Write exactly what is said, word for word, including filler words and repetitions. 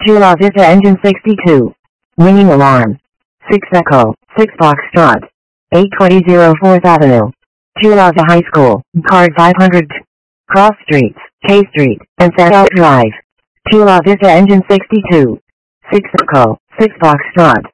two La Vista Engine sixty-two. Ringing alarm. six Echo, six Foxtrot. eight twenty fourth Avenue. Chula High School, card five hundred. Cross Streets, K Street, and Sandout Drive. Chula Vista Engine sixty-two. six Echo, six Foxtrot.